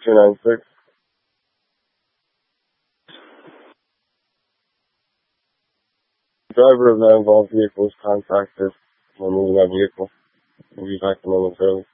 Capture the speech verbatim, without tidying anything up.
two nine six. The driver of that involved vehicle is contacted when moving that vehicle. We'll be back momentarily.